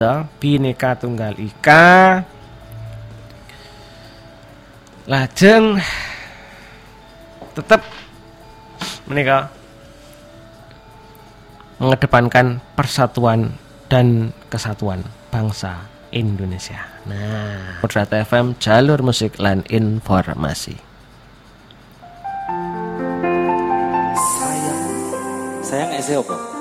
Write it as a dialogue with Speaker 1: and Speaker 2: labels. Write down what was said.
Speaker 1: Bhinneka Tunggal Ika. Lajeng tetap menika mengedepankan persatuan dan kesatuan bangsa Indonesia. Nah, Moderato FM, jalur musik lan informasi.
Speaker 2: Sayang ese apa?